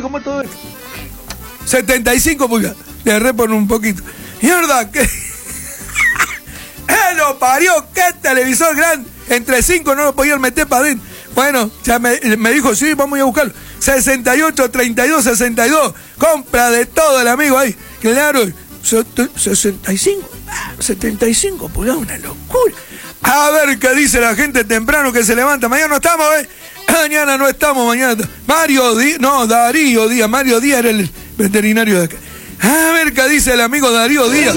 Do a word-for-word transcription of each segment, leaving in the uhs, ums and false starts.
grande como todo esto. setenta y cinco pulgadas. Le repon un poquito. Mierda, que... ¡Eh, lo parió! ¡Qué televisor grande! Entre cinco no lo podían meter para adentro. Bueno, ya me, me dijo, sí, vamos a ir a buscarlo. sesenta y ocho, treinta y dos, sesenta y dos. Compra de todo el amigo ahí. Claro, sesenta y cinco, setenta y cinco pulgadas, una locura. A ver qué dice la gente temprano que se levanta. Mañana no estamos, ¿eh? Mañana no estamos, mañana. Mario Díaz, no, Darío Díaz. Mario Díaz era el veterinario de acá. A ver qué dice el amigo Darío Díaz.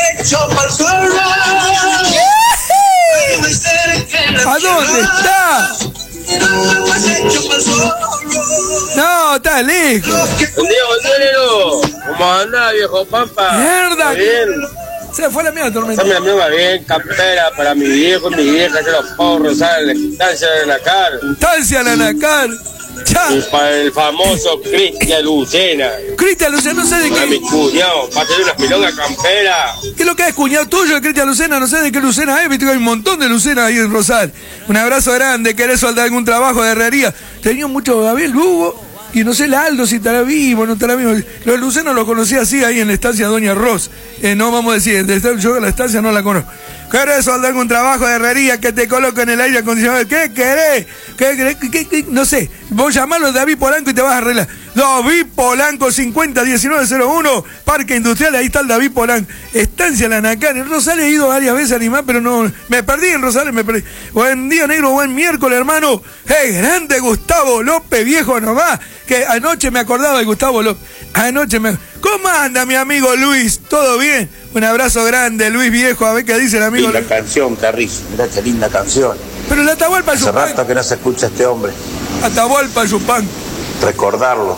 ¿A dónde está? No, está lejos. Un día, Bolero. ¿Cómo andás, viejo Pampa? Mierda. Bien. Se fue la mierda, tormenta. Mi amigo bien, campera para mi viejo y mi vieja, se los puedo rozar en la estancia de Nacar. Estancia de Nacar. Y para el famoso Cristian Lucena. Cristian Lucena, no sé de qué. Para mi cuñado, para tener unas milongas camperas. ¿Qué es lo que es, cuñado tuyo de Cristian Lucena? No sé de qué Lucena es, viste que hay un montón de Lucena ahí en Rosal. Un abrazo grande, ¿querés soldar algún trabajo de herrería? Tenía mucho Gabriel Lugo y no sé el Aldo si estará vivo, no estará vivo. Los Lucenos los conocí así ahí en la estancia Doña Ros. Eh, no vamos a decir, yo la estancia no la conozco. ¿Querés soldar algún trabajo de herrería que te coloque en el aire acondicionado? ¿Qué querés? ¿Qué querés? ¿Qué, qué, qué? No sé. Vos llamalo a David Polanco y te vas a arreglar. David Polanco, cincuenta diecinueve cero uno, Parque Industrial, ahí está el David Polanco. Estancia La Nacar. En Rosales he ido varias veces a animar, pero no. Me perdí en Rosales, me perdí. Buen día, negro, buen miércoles, hermano. ¡Eh, grande Gustavo López, viejo nomás! Que anoche me acordaba de Gustavo López. Anoche me. ¿Cómo anda, mi amigo Luis? ¿Todo bien? Un abrazo grande, Luis viejo, a ver qué dice el amigo. Linda canción, Carrizo, mirá qué linda canción. Pero la Atahualpa Hace Yupanqui. rato que no se escucha este hombre. Atahualpa Yupanqui. Recordarlo.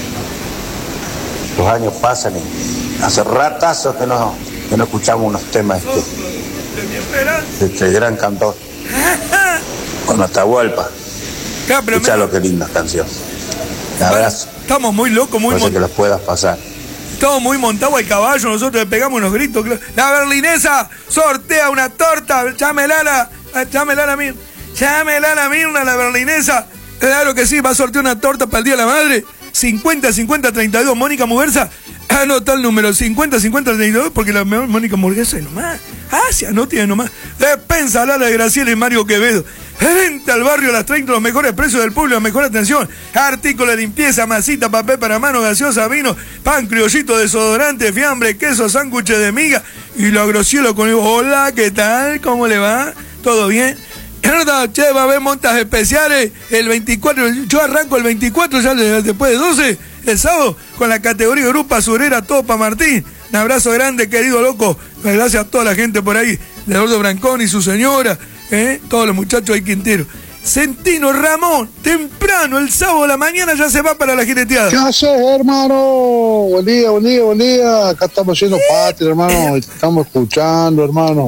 Los años pasan y hace ratazos que no, que no escuchamos unos temas este, de este gran cantor. Con Atahualpa. Escuchalo, qué linda canción. Un abrazo. Estamos muy locos, muy montados. No sé que mont... los puedas pasar. Estamos muy montados al caballo, nosotros le pegamos unos gritos. La berlinesa sortea una torta, llámela a la, llámela a la Mirna, llámela a la Mirna, la berlinesa. Claro que sí, va a sortear una torta para el Día de la Madre. cincuenta, cincuenta, treinta y dos, Mónica Muguerza, anota el número cincuenta, cincuenta, treinta y dos, porque la Mónica Muguerza es nomás. Ah, sí, anote nomás. Despensa Lara de Graciela y Mario Quevedo. Vente al barrio a las treinta, los mejores precios del público, mejor atención. Artículos de limpieza, masita, papel para mano, gaseosa, vino, pan, criollito, desodorante, fiambre, queso, sándwiches de miga y lo agrosielo conmigo. Hola, ¿qué tal? ¿Cómo le va? ¿Todo bien? ¿Verdad? Che, va a haber montas especiales el veinticuatro. Yo arranco el veinticuatro, ya después de doce, el sábado, con la categoría Grupa Surera Topa Martín. Un abrazo grande, querido loco. Gracias a toda la gente por ahí. Leonardo Brancón y su señora. ¿Eh? Todos los muchachos ahí Quintero. Centino Ramón, temprano, el sábado de la mañana ya se va para la jineteada. ¿Qué haces, hermano? Buen día, buen día, buen día. Acá estamos haciendo patria, hermano. Estamos escuchando, hermano.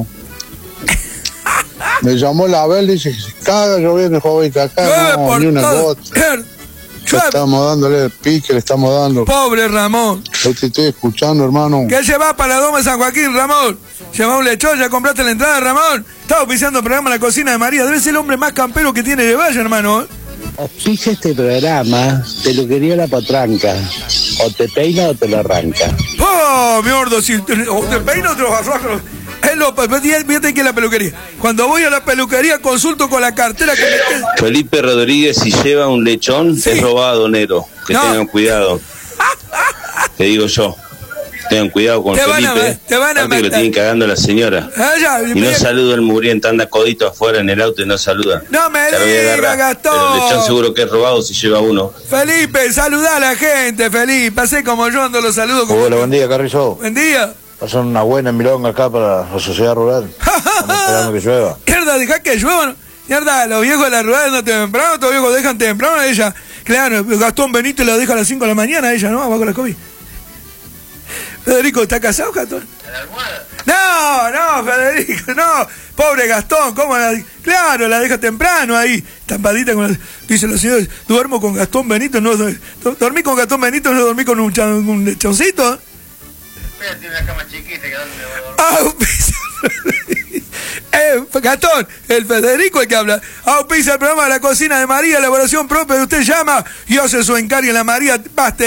Me llamó la Abel, dice que se caga lloviendo, joven, que acá no, ni una gota. Le estamos dándole pique, le estamos dando. Pobre Ramón. Yo te estoy escuchando, hermano. ¿Qué llevas para la Doma de San Joaquín, Ramón? ¿Llevas un lechón? ¿Ya compraste la entrada, Ramón? Estaba oficiando el programa La Cocina de María. Debe ser el hombre más campero que tiene de Valle, hermano. Auspicia este programa, peluquería La Potranca. O te peina o te lo arranca. ¡Oh, mi gordo! Si te, o te peina o te lo arranca. Es lo, fíjate que es la peluquería. Cuando voy a la peluquería consulto con la cartera que me... Felipe Rodríguez, si lleva un lechón, sí, es robado, Nero. Que no. Tengan cuidado. Te digo yo. Tengan cuidado con te Felipe. Van a, te van a que lo tienen cagando la señora. Ah, ya, y no saluda el mugriento, anda codito afuera en el auto y no saluda. No me digas, Gastón. Pero el lechón seguro que es robado si lleva uno. Felipe, saludá a la gente, Felipe. Así como yo ando los saludo. Como hola, buen día, Carrizo. Buen día. Pasan una buena milonga acá para la sociedad rural. Estamos esperando que llueva. Mierda, dejá que llueva. Mierda, los viejos de la rural no temprano, los viejos dejan temprano a ella. Claro, Gastón Benito la deja a las cinco de la mañana a ella, ¿no? Abajo la COVID. Federico, ¿está casado, Gastón? ¿En la almohada? No, no, Federico, no. Pobre Gastón, ¿cómo la...? Claro, la deja temprano ahí, tampadita con la... Dice la señora, duermo con Gastón Benito, no... Dormí con Gastón Benito, no dormí con un, chan, un lechoncito. Espera, tiene una cama chiquita que dónde va Ah, a dormir. eh, Gastón, el Federico el que habla. Auspicia el programa de La Cocina de María, elaboración propia de usted llama y hace su encargo en la María. Basta.